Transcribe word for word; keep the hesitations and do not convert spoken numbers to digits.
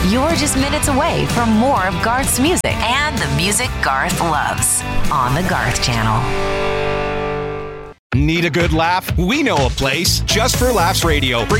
you're just minutes away from more of Garth's music and the music Garth loves on the Garth Channel. Need a good laugh? We know a place. Just for Laughs Radio